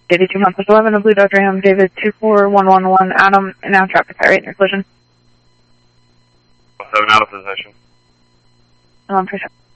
David 2 Months 11 of Blue Dodge Ram, David 24111, Adam, and now traffic high rate in your collision. 7 out of position. 1%.